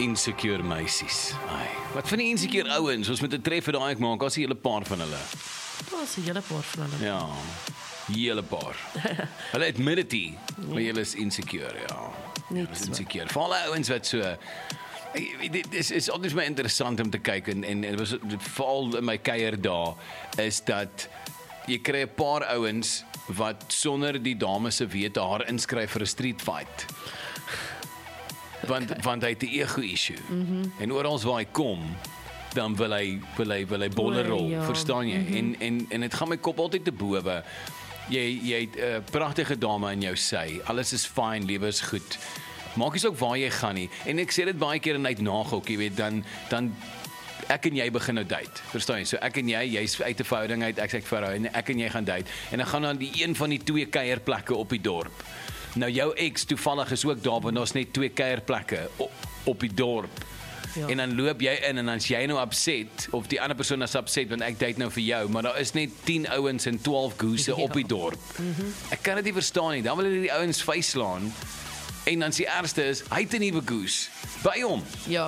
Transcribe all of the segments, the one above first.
Insecure meisies. Ai. Wat van die insecure ouens? Ons moet 'n treffer daai maak, as 'n hele paar van hulle. Daar is 'n hele paar van hulle. Ja. Hele paar. Hulle admittity, maar julle is insecure, ja. Net Is so. insecure. Vir alle ouens wat so dit is altyd my interessant om te kyk en dit was veral in my kuier daar is dat jy kry 'n paar ouens wat sonder die dames se wete haar inskryf vir 'n street fight. Want hy het 'n ego issue. En oral waar hy kom, dan wil hy bolle rol, Ja. verstaan jy? En dit gaan my kop altyd te bowe. Jy het 'n pragtige dame in jou sy. Alles is fyn, lewe is goed. Maak nie saak waar jy gaan nie. En ek sê dit baie keer en uit nagok, jy weet, dan ek en jy begin nou date. Verstaan jy? So ek en jy's uit 'n verhouding uit, ek's uit verhouding en ek en jy gaan date. En dan gaan dan die een van die twee kuierplekke op die dorp. Nou jou ex toevallig is ook daar want daar's net twee kuierplekke op die dorp. Ja. En dan loop jy in en dan is jy nou upset of die ander persoon is upset want ek date nou vir jou, maar daar is net 10 ouens en 12 goose op die dorp. Ek kan dit nie verstaan nie. Dan wil hulle die ouens vuislaan. En dan die ergste is, hy het 'n nuwe goose by hom. Ja.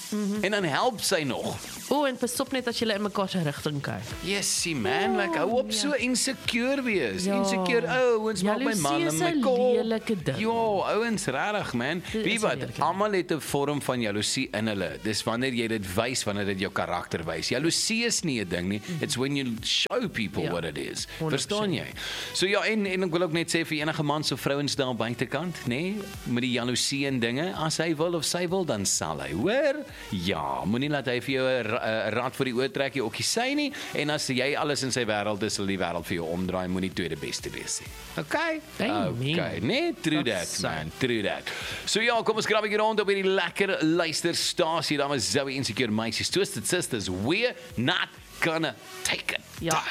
En dan help sy nog. En pas op net as jy in mekaar se rigting kyk. Yes, man, like hou op so insecure wees. Ja. Insecure ouens maak my man en Jaloesie my is 'n kop. lelike ding. Ja, ouens regtig man. Dit Wie is 'n wat, lelike almal het 'n vorm van jaloesie in hulle. Dis wanneer jy dit wys, wanneer dit jou karakter wys. Jaloesie is nie 'n ding nie. It's when you show people Ja. what it is. 100%. Verstaan jy? So ja, en ek wil ook net sê vir enige mans of vrouens daar buitekant, nê, met die jaloesie en dinge, as hy wil of sy wil, dan sal hy, hoor? Ja, moenie laat hy vir jou 'n rad vir die oor trek jy ook nie sy nie, en as jy alles in sy wêreld is, sal die wêreld vir jou omdraai, moenie tweede beste wees nie. Okay? Amen. Okay, nee, true That's that, man, true that. So ja, kom ons krap hier rond op hierdie lekker luisterstasie, daar was Zoe Insecure Meisies, Twisted Sisters, we're not gonna take it.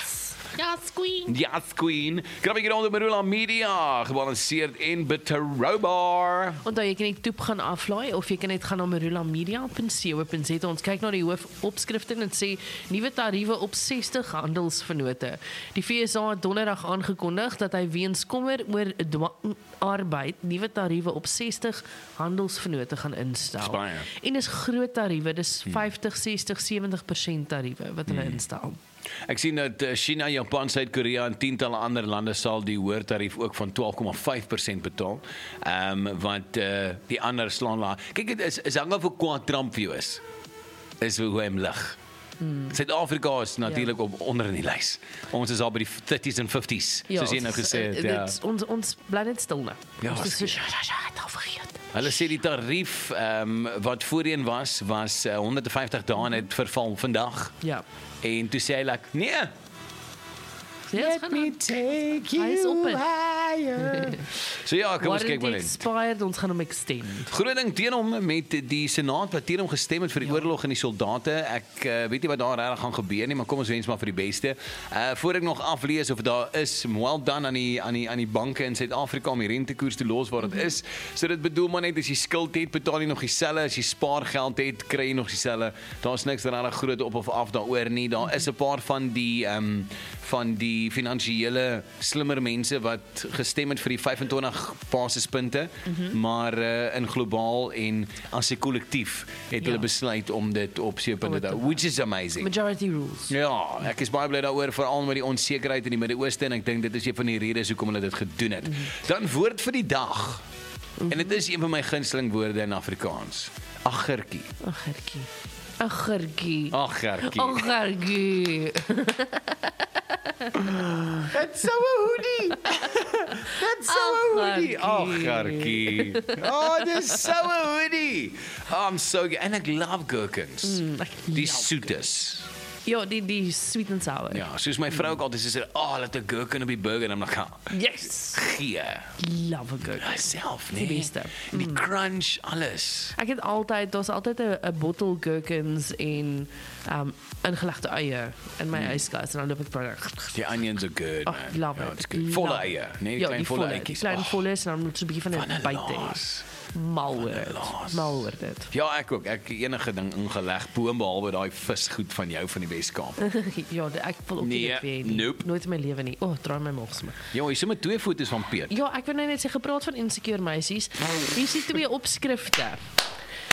Ja, queen. Yes, Queen. Krap hier rond op Marula Media, gebalanceerd en betroubaar. Onthou jy kan die toep gaan aflaai of jy kan net gaan na marulamedia.co.za. Ons kyk na die hoofopskrifte en dit sê nuwe tariewe op 60 handelsvennote. Die FSA het donderdag aangekondig dat hy weens kommer oor dwangarbeid nuwe tariewe op 60 handelsvennote gaan instel. Baie. En dis groot tariewe, dis 50, 60, 70% tariewe wat hulle instel. Ek sien dat China, Japan, Suid-Korea en tientallen ander lande sal die hoër tarief ook van 12,5% betaal. Want die ander slaan laag. Kyk, dit is hang af hoe kwaad Trump vir jou is hoe hy hom lig. Suid-Afrika is natuurlik onder in die lys. Ons is al by die 30s en 50s, soos jy nou gesê het. Ja. Ons bly net stil nou. Ja, Ons is so, skielik. het al vergeet. Hulle sê die tarief wat voorheen was 150 dae en het verval vandag. Ja. En toe sê hy like, nee, Let me take Hy is op you het. higher. So ja, kom ons kyk maar net. expired, ons gaan hom extend. Groot ding teen hom met die Senaat wat teen hom gestem het vir die oorlog en die soldate. Ek weet nie wat daar regtig gaan gebeur nie, maar kom ons wens maar vir die beste. Voor ek nog aflees of daar is well done aan die banke in Suid-Afrika om die rentekoers te los waar dit is. So dit bedoel maar net as jy skuld het, betaal jy nog dieselfde, as jy spaargeld het, kry jy nog dieselfde. Daar's niks regtig groot op of af daaroor nie. Daar is 'n paar van die finansiële slimmer mense wat gestem het vir die 25 basispunte, maar in globaal en as 'n kollektief het hulle besluit om dit op 7 punte te hou, which is amazing. Majority rules. Ja, ek is baie bly daaroor, veral met die onsekerheid in die Midde-Ooste en ek dink dit is een van die redes hoekom hulle dit gedoen het. Dan woord vir die dag. En dit is een van my gunsteling woorde in Afrikaans. Aggertjie. Aggertjie. Aggertjie. Aggertjie. Aggertjie. That's so a hoodie. That's so a hoodie. Aggertjie. Oh, dis so a hoodie. Oh, I'm so good. En ek love gherkins. Die soetes. Ja, die sweet and sour. Ja, soos my vrou ook altyd sê, laat 'n gherkin op die burger en dan gaan. Yes. Gee. Love a good. Self, Die nee. beste. En die crunch, alles. Ek het daar's altyd 'n bottel gherkins en ingelegde eie in my yskas en dan loop ek praat. Die onions are good, man. Love Ja, it. it's good. Volle Love eie, it. nee, Ja, klein die volle volle eitjies. Klein volle is en dan moet so 'n bietjie van 'n byt hê. Vanillas. Mal oor dit. Vanillas. Mal oor dit. Ja, ek ook. Ek enige ding ingeleg, boom behalwe daai visgoed van jou van die Weskaap. Ja, ek wil ook nie Nee, dit weer nie. nope. Nooit in my lewe nie. Draai my mogs me. Ja, hier is met 2 foto's van Piet. Ja, ek wil nou net sê gepraat van insecure meisies. Hier is die 2 opskrifte.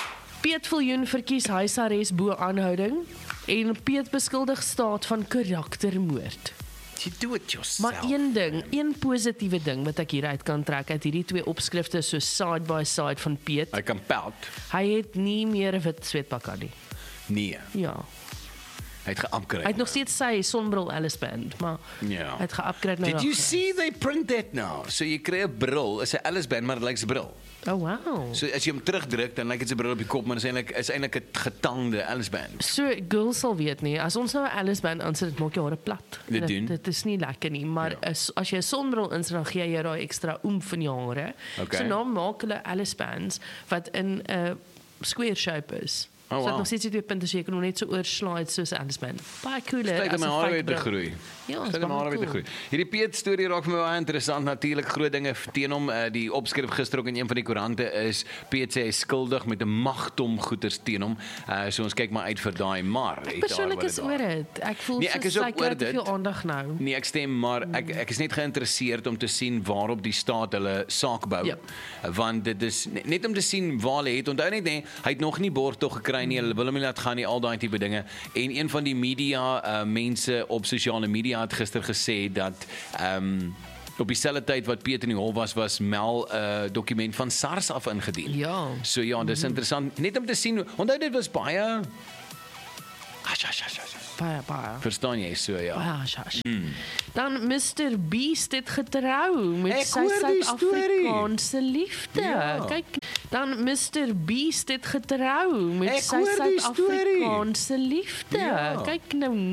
Piet Viljoen verkies huisarrest bo aanhouding en Piet beskuldig staat van karaktermoord. You do it yourself. Maar een positiewe ding wat ek hieruit kan trek uit hierdie twee opskrifte so side by side van Piet. Hy kan pout. Hy het nie meer 'n wit sweetpak aan nie. Nee, Ja. hy het geupgrade. Hy het nog steeds sy sonbril Alice band, maar Ja. hy het geupgrade na. Did you see they print that now? So jy kry 'n bril, is 'n Alice band, maar dit lyk 'n bril. Oh wow. So as jy hom terugdruk, dan lyk dit 'n bril op die kop, maar is eintlik 'n getangde Alice band. So girls sal weet nie, as ons nou 'n Alice band aansit, dit maak jou hare plat. Dit doen. Dit is nie lekker nie, maar Ja. as jy 'n sonbril insit, dan gee jy daai ekstra oomf in jou hare. Okay. So nou maak hulle Alice bands wat in 'n square shape is. Oh, So dit wow. nog steeds nie 2 punte so jy kan hom net so oorslide soos 'n Alice band. Baie cooler Kyk, as my 'n hare fake het te bril. groei. Ja, is Kyk, my baie hare het te cool. groei. Hierdie Piet storie raak vir my baie interessant. Natuurlik groot dinge teen hom. Die opskrif gister ook in een van die koerante is Piet sê hy is skuldig met 'n magtom goeters teen hom. So ons kyk maar uit vir daai, maar Ek persoonlik is oor dit. Ek voel Nee, ek is soos ook hy kry oor te dit. veel aandag nou. Nee, ek stem, maar ek is net geïnteresseerd om te sien waarop die staat hulle saak bou. Yep. Want dit is net om te sien waar hulle het. Onthou net hy het nog nie borgtog gekry nie. Hulle wil hom nie laat gaan nie, al daai tipe dinge. En een van die media mense op sosiale media het gister gesê dat op dieselfde tyd wat Piet in die hof was Mel 'n dokument van SARS af ingedien. Ja. So ja, dis interessant net om te sien. Onthou dit was baie Baie. Verstaan jy so ja. Baie sjash. Dan Mr Beast het getrou met Ek sy hoor die Suid-Afrikaanse liefde. Ja. Kyk, dan Mr Beast het getrou met Ek sy hoor die storie. Suid-Afrikaanse liefde. Ja. Kyk nou